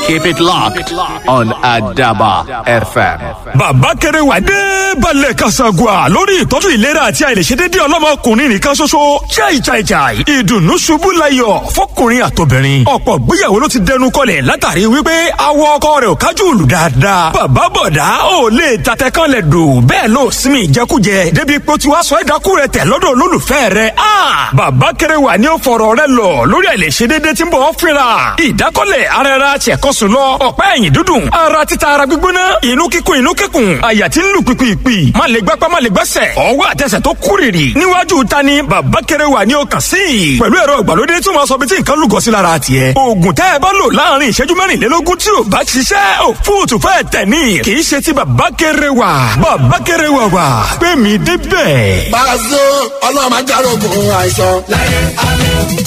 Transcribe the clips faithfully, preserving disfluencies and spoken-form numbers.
Keep it locked on Adaba F M. Bàbá kéré wà dé balẹ̀ kasagua lórí ìtọ́jú ìlera àti àìlèṣedéédé ọlọ́mọkùnrin nìkan ṣoṣo. Chai chai chai. Ìdùnnú ṣubú layọ̀ fọkùnrin àtobìnrin. Ọ̀pọ̀ gbéyàwó ló ti dẹnu kọlẹ̀ látàrí wípé awọ ọkọ rẹ̀ ò kájú òlù dáadáa. Bàbá bọ̀dá ò lè tatẹ kan lẹ̀ dò. Bẹ́ẹ̀ ló sinmi ìjẹkújẹ. Débi pé ó ti wá sọ ẹ̀dákú rẹ̀ tẹ̀ lọ́dọ̀ olólùfẹ́ rẹ̀. Bàbá kéré wà ní ó fọ̀rọ̀ rẹ̀ lọ lórí àìlèṣedéédé tí ń bọ̀ ọ́ fínra. Ìdákọ́lẹ̀ ara ara ṣẹ̀kọ́sùn lọ. Ọ̀pá ẹ̀yìn dúdùn. Ara títa ara gbígbóná. Inú kíkún inú kíkún. Àyà tí ń lù pìpìpì. Má lè gbápá má lè gbẹ́sẹ̀. Ọwọ́ àtẹsẹ̀ tó kúrìrì. Níwájú ta ni bàbá kéré wà ní ọkàn sí. Pẹ̀lú ẹ̀rọ ìgbàlódé tí wọ́n sọ bí tí nǹkan lúgọ sí lára tiẹ̀. Oògùn tẹ́ ẹ bá lò láàrin ìṣẹ́jú mẹ́rìnlélógún tí ò bá ṣiṣẹ́ ò fóòtù fẹ́ tẹ̀ ní. Kì í ṣe ti bàbá kéré wà. Bàbá kéré wà wà. Pé mi débẹ̀. Bàzó ọlọ́run máa járógun àìsàn láyé àlọ́.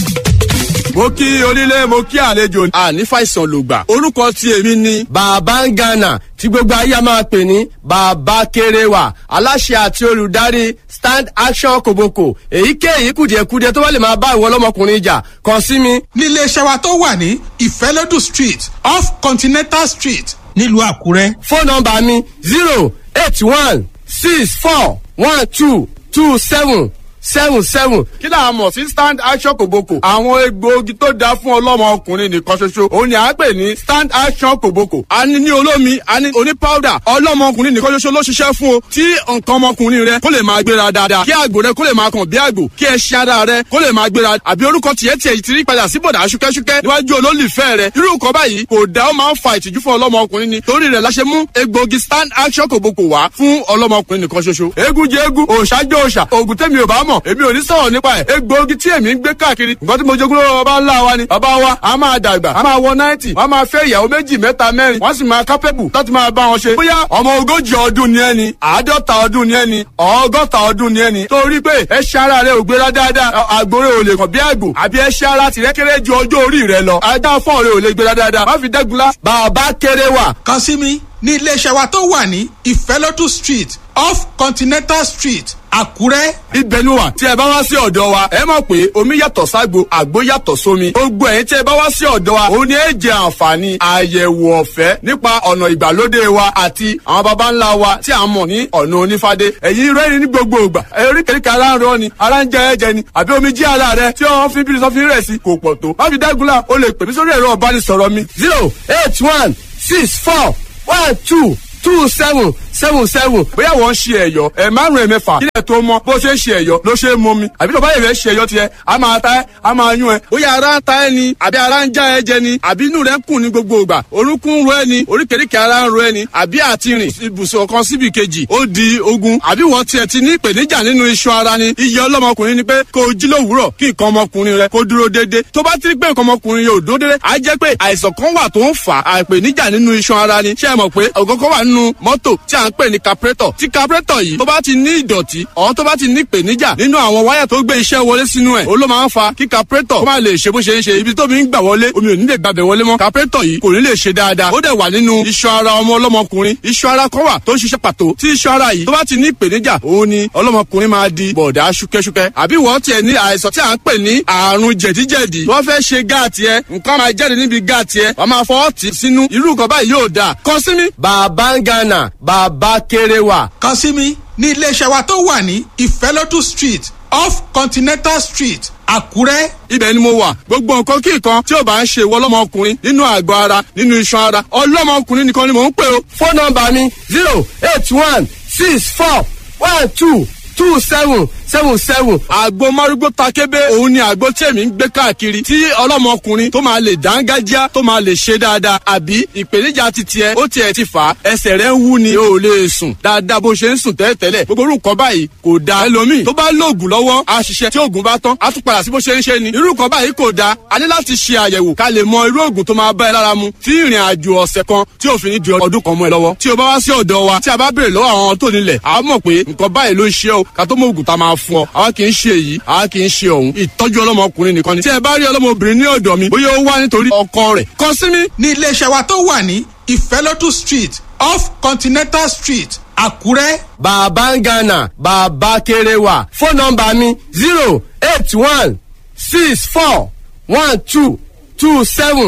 Mo kí onílé mo kí àlejò àní fàìsàn lògbà. Orúkọ tí èmi ni Bàbá ń Ghana tí gbogbo ayé máa pè ní Bàbá Kéréwà, aláṣẹ àti olùdarí Stand Action Koboko. Èyíkéyìí kùdìẹ̀kudiẹ tó bá lè máa bá ìwọ ọlọ́mọkùnrin jà kàn sí mi. Nílé iṣẹ́ wa tó wà ní Ìfẹ́lódù Street off Continental Street nílùú Àkúrẹ́. Fóònù nọ́mbà mi zero eight one six four one two two seven seven seven. Kí là á mọ̀ sí Stand Action Koboko? Àwọn egbòogi tó dáa fún ọlọ́mọ ọkùnrin nìkan ṣoṣo. Òun ni à ń pè ní Stand Action Koboko. A ní ní olómi, a ní oní powder. Ọlọ́mọ ọkùnrin nìkan ṣoṣo ló ṣiṣẹ́ fún o. Tí nǹkan ọmọkùnrin rẹ kó lè máa gbéra dáadáa. Kí àgbò rẹ kó lè máa kàn bí àgbò. Kí ẹṣin ara rẹ kó lè máa gbéra. Àbí orúkọ tiẹ̀ tiẹ̀ ti rí padà sí bọ̀dà ṣúkẹ́ṣúkẹ́ níwájú olólùfẹ́ rẹ. Irú nǹkan báyìí kò dá, ó máa ń fa ìtìjú fún ọlọ́mọ ọkùnrin ni. Torí rẹ̀ la ṣe mú egbòogi Stand Action Koboko wá fún ọlọ́mọ ọkùnrin nìkan ṣoṣo. Eégún jẹ́ eégún, òòṣà jẹ́ òòṣà. Òògùn tẹ́mi ò bá mọ̀, èmi ò ní sọ̀rọ̀ nípa ẹ̀. Egbòogi tí èmi ń gbé káàkiri nǹkan tí mo jogún lọ́wọ́ bàbá ńlá wa ni. Bàbá wa a máa dàgbà, a máa wọ náìtì, wọ́n máa fẹ́ ìyàwó méjì mẹ́ta mẹ́rin, wọ́n sì máa kápẹ́bù láti máa bá wọn ṣe. Bóyá ọmọ ogójì ọdún ni ẹni, àádọ́ta ọdún ni ẹni, ọgọ́ta ọdún ni ẹni. Torí pé ẹṣin ara rẹ ò gbéra dáadáa, àgbòrè ò lè kàn bí àgbò, àbí ẹṣin ara tìrẹ kéré ju ọjọ́ orí rẹ lọ. Ajá fọ́ọ̀ rẹ ò lè gbéra dáadáa. Má fi dẹ́gunlá. Bàbá Kéréwà. Kàn sí mi ní iléeṣẹ́ wa tó wà ní Ìfẹ́lódù Street off Continental Street Àkúrẹ́. Ibẹ̀ ni wà. Tí ẹ bá wá sí ọ̀dọ̀ wa, ẹ mọ̀ pé omi yàtọ̀ ságbo, àgbo yàtọ̀ sómi. Gbogbo ẹ̀yin tí ẹ bá wá sí ọ̀dọ̀ wa, òun ni ẹ jẹ àǹfààní àyẹ̀wò ọ̀fẹ́ nípa ọ̀nà ìgbàlódé wa àti àwọn baba ńlá wa tí a mọ̀ ní ọ̀nà onífádé. Ẹ̀yin rẹ́rìn ní gbogbo ìgbà. Oríkèéríkè ara ń rọ ni, ara ń jẹ ẹ̀jẹ̀ ni, àbí omi jí ara rẹ tí wọ́n fi bí sọ́fin rẹ̀ sí kò pọ̀ tó. Má fi dágunlá, o lè pè mí sórí ẹ̀rọ ìbánisọ̀rọ̀ mi. zero eight one six four one two two seven seven seven. Bóyá wọ́n ń ṣe ẹ̀yọ́ ẹ̀ márùn-ún ẹ̀mẹ́fà kílẹ̀ tó mọ́ bó ṣe ń ṣe ẹ̀yọ́ ló ṣe é mọ́ mi. Àbí tó bá yẹ fẹ́ ṣe ẹ̀yọ́ tiẹ̀ a máa ta ẹ́ a máa yún ẹ. Bóyá ara ń ta ẹ ni àbí ara ń já ẹ jẹ ni àbí inú rẹ ń kùn ní gbogbo ìgbà. Orúnkún ń ro ẹ ni, oríkèéríkèé ara ń ro ẹ ni, àbí àti rìn ibùsùn kan síbi kejì ó di ogun. Àbí wọ́n tiẹ̀ ti ní ìpèníjà nínú iṣan ara ni. Iye ọlọ́mọkùnrin ni pé kó o jí lówùúrọ̀ kí nǹkan ọmọkùnrin rẹ kó dúró déédé. Tó bá ti rí pé nǹkan ọmọkùnrin yóò dúró déédé, á jẹ́ pé àìsàn kan wà tó ń fà á ìpèníjà nínú iṣan ara ni. Ṣé ẹ mọ̀ pé ògógó wà nínú mọ́tò tí à ń pè ní carburetor tí carburetor yìí tó bá ti ní ìdọ̀tí ọ̀ tó bá ti ní ìpèníjà nínú àwọn wáyà tó gbé iṣẹ́ wọlé sínú ẹ̀ ó ló máa ń fa kí carburetor kó má lè ṣe bó ṣe ń ṣe ibi tó mi ń gbà wọlé omi ò ní lè gbàbẹ̀ wọlé mọ́ carburetor yìí kò ní lè ṣe dáadáa ó dẹ̀ wà nínú iṣan ara ọmọ ọlọ́mọkùnrin iṣan ara kan wà tó ń ṣiṣẹ́ pàtó tí iṣan ara yìí tó bá ti ní ìpèníjà òun ni ọlọ́mọkùnrin máa di bọ̀dá ṣúkẹ́ṣúkẹ́ àbí wọ́n tiẹ̀ ní àìsàn tí à ń pè ní àrùn jẹ̀díjẹ̀dí wọ́n fẹ́ ṣe gáàtì ẹ nǹkan máa jáde níbi gáàtì ẹ wọ́n máa fọwọ́ tì sínú irú nǹkan báyìí yóò dáa kàn sí mi. Bàbá ń Ghana, Bàbá Kéréwà. Kàn sí mi ní iléeṣẹ́ wa tó wà ní Ìfẹ́lódù Street off Continental Street Àkúrẹ́. Ibẹ̀ ni mo wà gbogbo nǹkan kí nǹkan tí ò bá ń ṣe ìwọ ọlọ́mọkùnrin nínú àgọ́ ara nínú iṣan ara ọlọ́mọkùnrin nìkan ni mò ń pè o. Fóònù nọ́mbà mi zero eight one six four one two two seven seven seven. Àgbo márúgbó takébé òun ni àgbo tí èmi ń gbé káàkiri tí ọlọ́mọkùnrin tó máa lè dángájá tó máa lè ṣe dáadáa àbí ìpèníjà ti tiẹ̀ ó tiẹ̀ ti fà á ẹsẹ̀ rẹ̀ ń wú ni o ò lè sùn dáadáa bó ṣe ń sùn tẹ́lẹ̀tẹ́lẹ̀ gbogbo orú nǹkan báyìí kò da ẹlòmíì tó bá lóògùn lọ́wọ́ á ṣiṣẹ́ tí oògùn bá tán á tún padà sí bó ṣe ń ṣe ni irú nǹkan báyìí kò da a ní láti ṣe àyẹ̀wò ká lè mọ irú oògùn tó máa bá ẹ lára mu tí ìrìn àjò ọ̀sẹ̀ kan tí ò fi ní di ọdún kan mọ́ ẹ lọ́wọ́ tí o bá wá sí ọ̀dọ̀ wa tí a bá béèrè lọ́wọ́ àwọn tó nílẹ̀ a mọ̀ pé nǹkan báyìí ló ń ṣe o ká tó mọ oògùn tá a máa fún ọ àwa kì í ṣe èyí àwa kì í ṣe ọ̀hún ìtọ́jú ọlọ́mọkùnrin nìkan ni tí ẹ bá rí ọlọ́mọbìnrin ní ọ̀dọ̀ mi bóyá ó wá nítorí ọkọ rẹ̀ kàn sí mi. ní iléeṣẹ́ wa tó wà ní Ìfẹ́lódù Street off Continental Street Àkúrẹ́. Bàbá ń Ghana, Bàbá Kéréwà. Fóònù nọ́mbà mi zero eight one six four one two two seven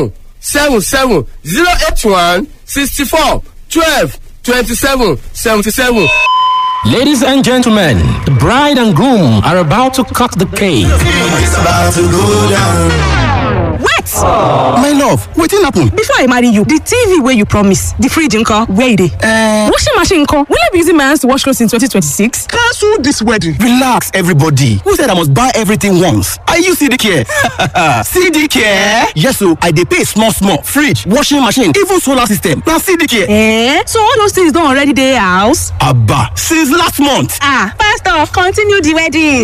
seven seven zero eight one sixty four twelve twenty seven seventy seven. Ladies and gentlemen, the bride and groom are about to cut the cake. It's about to go down. Wait! My love, wetin happen? Before I marry you, the T V wey you promise, the fridge nko, where e dey? Uh, washing machine nko, will I be using my hands to wash clothes in twenty twenty-six? Cancel this wedding. Relax, everybody. Who said I must buy everything once? Are you C D Care? C D Care? Yes, so I dey pay small small. Fridge, washing machine, even solar system. Na C D Care. Eh? So all those things don already dey house? Abba, since last month. Ah, pastor, continue the wedding.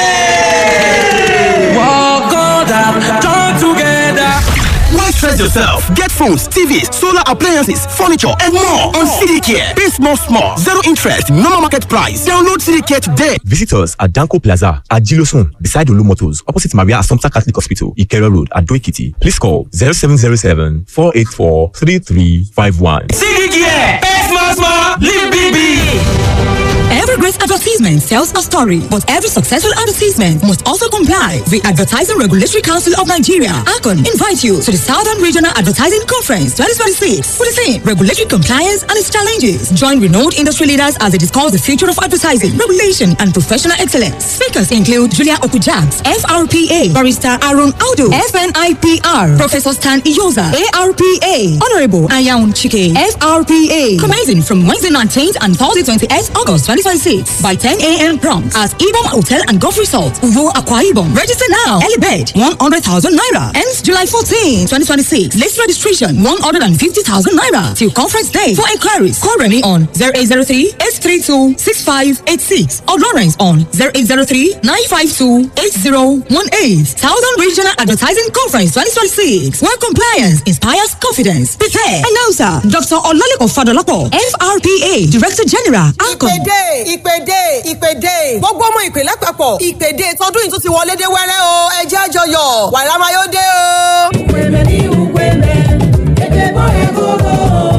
Hey! Walk God up, join together. Why stress yourself? Get phones, T Vs, solar appliances, furniture, and more on C D Care. Pay small, small, zero interest, normal market price. Download C D Care today. Visit us at Danko Plaza at Gilosun, beside Olu Motors, opposite Maria Assumpta Catholic Hospital, Ikero Road, at Doikiti. Please call zero seven zero seven, four eight four, three three five one. C D Care, pay small, small, live big, big. Every great advertisement tells a story, but every successful advertisement must also comply. The Advertising Regulatory Council of Nigeria, A C O N, invite you to the Southern Regional Advertising Conference twenty twenty-six with the theme Regulatory Compliance and its Challenges. Join renowned industry leaders as they discuss the future of advertising, regulation, and professional excellence. Speakers include Julia Okujaks, F R P A, Barrister Aaron Audu, F N I P R, Professor Stan Iyoza, A R P A, Honorable Ayaun Chike, F R P A. Commencing from Wednesday nineteenth and Thursday twenty-eighth August twenty twenty-six by ten a.m. prompt at Ibom Hotel and Golf Resort, Uvo Aqua Ibom. Register now. Early bird one hundred thousand naira. Ends July fourteenth, twenty twenty-six. List registration one hundred fifty thousand naira till conference day. For inquiries, call Remy on zero eight zero three, eight three two, six five eight six or Lawrence on zero eight zero three, nine five two, eight zero one eight. Southern Regional Advertising Conference twenty twenty-six, where compliance inspires confidence. Prepare. Announcer Doctor Olalekan Fadolapo, F R P A Director General, A C O N. ìpèdè ìpèdè ìpèdè gbogbo ọmọ ìpè lápapọ̀ ìpèdè tọdún yìí tún ti wọlé dé wẹ́rẹ́ o ẹ jẹ́ àjọyọ̀ wàrà máa yóò dé o. Ukweme ni ukweme, ebe bore gogo,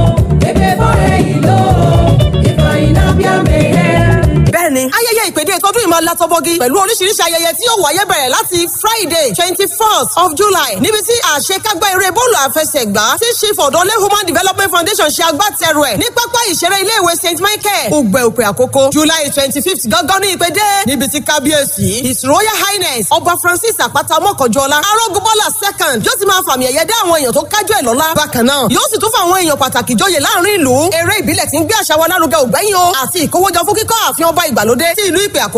ebe bore ilo, ifeanyi na bia mehe. Bẹ́ẹ̀ni, ayẹyẹ ìpèdè tọdún yìí máa látọbọgi pẹ̀lú oríṣiríṣi ayẹyẹ tí yóò wáyé bẹ̀rẹ̀ láti Friday twenty first of July níbi tí àṣekágbá eré bọ́ọ̀lù àfẹsẹ̀gbá tí chief ọ̀dọ́lé Human Development Foundation ṣe agbátẹrù ẹ̀ ní pápá ìṣeré iléèwé Saint Michael Ògbẹ́ Òpè Àkókò July twenty fifth gángan ní ìpèdè níbi tí kábíyèsí His Royal Highness Ọba Francis Àpáta Mọ́kànjọ́lá Arógunbọ́lá second yóò ti máa fàmì ẹ̀yẹ dá àwọn èèyàn tó kájú ẹ̀ lọ́lá bákan náà yóò sì tún fún àwọn èèyàn pàtàkì jọyè láàrin ìlú eré ìbílẹ̀ tí ń gbé àṣà wa lárugẹ ògbẹ́yìn o àti ìkówójọ fún kíkọ́ ààfin ọba ìgbàlódé tí ìlú Ìpè Àkókò